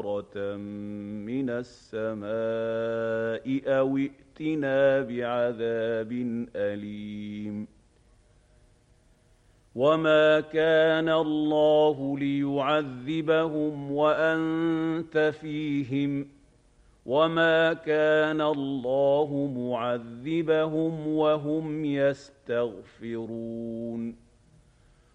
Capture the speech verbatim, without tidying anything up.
حِجَارَةً مِّنَ السَّمَاءِ أَوْ ائْتِنَا بِعَذَابٍ أَلِيمٍ وَمَا كَانَ اللَّهُ لِيُعَذِّبَهُمْ وَأَنتَ فِيهِمْ وَمَا كَانَ اللَّهُ مُعَذِّبَهُمْ وَهُمْ يَسْتَغْفِرُونَ